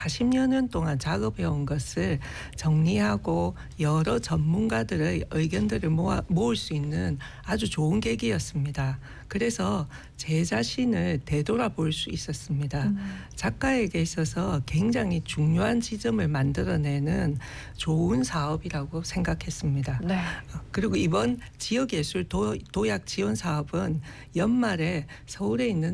40여 년 동안 작업해온 것을 정리하고 여러 전문가들의 의견들을 모을 수 있는 아주 좋은 계기였습니다. 그래서 제 자신을 되돌아볼 수 있었습니다. 작가에게 있어서 굉장히 중요한 지점을 만들어내는 좋은 사업이라고 생각했습니다. 네. 그리고 이번 지역예술 도약 지원 사업은 연말에 서울에 있는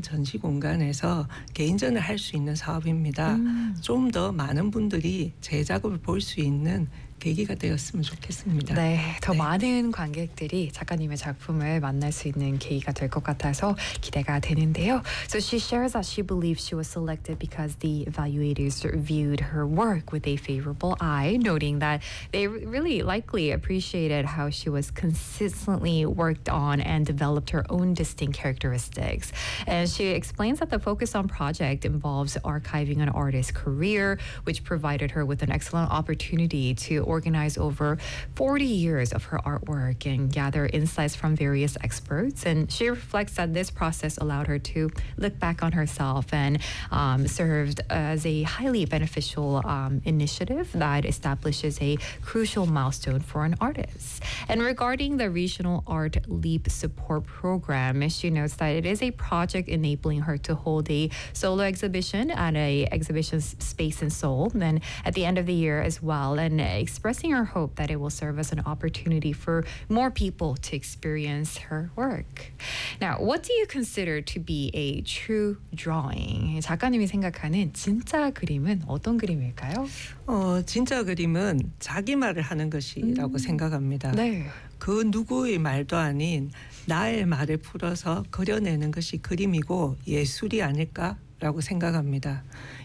전시공간에서 개인전을 할 수 있는 사업입니다. 좀 더 많은 분들이 제 작업을 볼 수 있는 계기가 되었으면 좋겠습니다. 네, 더 많은 관객들이 작가님의 작품을 만날 수 있는 계기가 될 것 같아서 기대가 되는데요. So she shares that she believes she was selected because the evaluators viewed her work with a favorable eye, noting that they really likely appreciated how she was consistently worked on and developed her own distinct characteristics. And she explains that the focus on project involves archiving an artist's career, which provided her with an excellent opportunity to organize over 40 years of her artwork and gather insights from various experts. And she reflects that this process allowed her to look back on herself and served as a highly beneficial initiative that establishes a crucial milestone for an artist. And regarding the Regional Art Leap Support Program, she notes that it is a project enabling her to hold a solo exhibition at a exhibition space in Seoul, then at the end of the year as well, and expressing her hope that it will serve as an opportunity for more people to experience her work. Now, what do you consider to be a true drawing? 작가님이 생각하는 진짜 그림은 어떤 그림일까요? 진짜 그림은 자기 말을 하는 것이라고 생각합니다. 네. 그 누구의 말도 아닌 나의 말을 풀어서 그려내는 것이 그림이고 예술이 아닐까라고 생각합니다.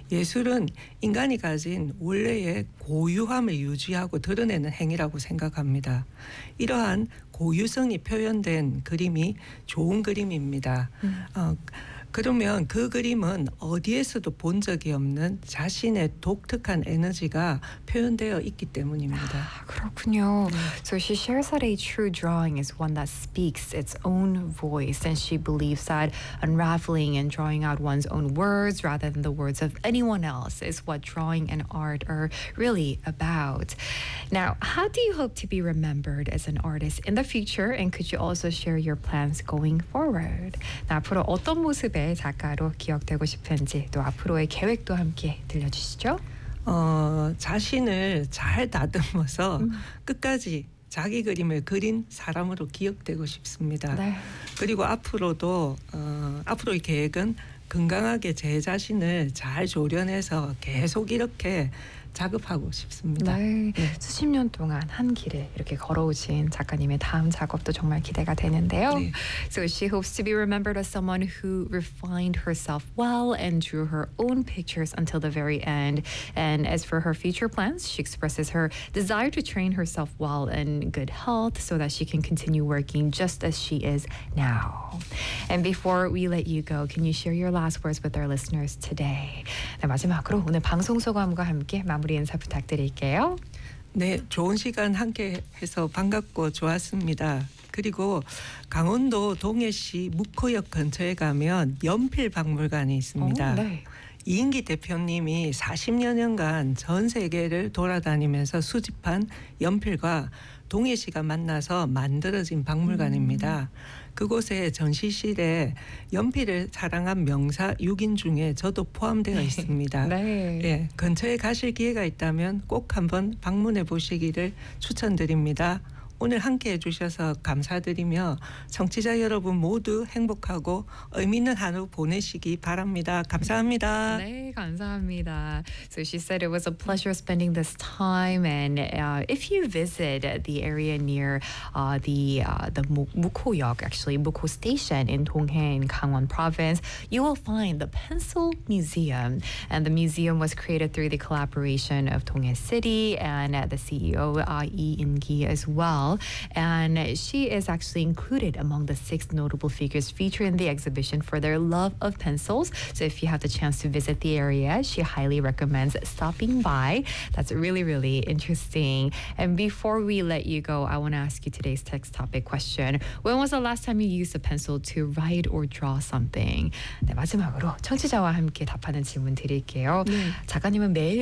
예술은 인간이 가진 원래의 고유함을 유지하고 드러내는 행위라고 생각합니다. 이러한 고유성이 표현된 그림이 좋은 그림입니다. 그러면 그 그림은 어디에서도 본 적이 없는 자신의 독특한 에너지가 표현되어 있기 때문입니다. 그렇군요. So she shares that a true drawing is one that speaks its own voice, and she believes that unraveling and drawing out one's own words rather than the words of anyone else is what drawing and art are really about. Now, how do you hope to be remembered as an artist in the future, and could you also share your plans going forward? 앞으로 어떤 모습의 작가로 기억되고 싶은지, 또 앞으로의 계획도 함께 들려주시죠. 자신을 잘 다듬어서 끝까지 자기 그림을 그린 사람으로 기억되고 싶습니다. 네. 그리고 앞으로의 계획은 건강하게 제 자신을 잘 조련해서 계속 이렇게 작업하고 싶습니다. 네, 수십 년 동안 한 길을 이렇게 걸어오신 작가님의 다음 작업도 정말 기대가 되는데요. 네. So she hopes to be remembered as someone who refined herself well and drew her own pictures until the very end. And as for her future plans, she expresses her desire to train herself well in good health so that she can continue working just as she is now. And before we let you go, can you share your last words with our listeners today? 네, 마지막으로 오늘 방송 소감과 함께 마무리 인사 부탁드릴게요. 네, 좋은 시간 함께 해서 반갑고 좋았습니다. 그리고 강원도 동해시 묵호역 근처에 가면 연필박물관이 있습니다. 네. 이인기 대표님이 40여 년간 전 세계를 돌아다니면서 수집한 연필과 동해시가 만나서 만들어진 박물관입니다. 그곳에 전시실에 연필을 자랑한 명사 6인 중에 저도 포함되어 있습니다. 네. 예, 근처에 가실 기회가 있다면 꼭 한번 방문해 보시기를 추천드립니다. 오늘 함께해 주셔서 감사드리며 청취자 여러분 모두 행복하고 의미 있는 하루 보내시기 바랍니다. 감사합니다. 네, 감사합니다. So she said it was a pleasure spending this time, and if you visit the area near the Mukhoyeok, actually Mukho Station in Donghae in Gangwon Province, you will find the Pencil Museum, and the museum was created through the collaboration of Donghae City and the CEO Lee In-gi as well. well. And she is actually included among the 6 notable figures featured in the exhibition for their love of pencils. So if you have the chance to visit the area, she highly recommends stopping by. That's really, really interesting. And before we let you go, I want to ask you today's text topic question. When was the last time you used a pencil to write or draw something? 네, 마지막으로 청취자와 함께 답하는 질문 드릴게요. 작가님은 매일